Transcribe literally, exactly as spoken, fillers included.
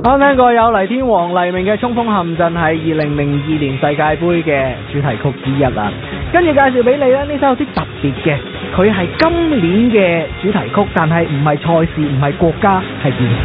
啱聽過有黎天王、黎明嘅《衝鋒陷陣》係二零零二年世界盃嘅主題曲之一啊。跟住介紹俾你咧，呢首有啲特別嘅，佢係今年嘅主題曲，但係唔係賽事，唔係國家，係電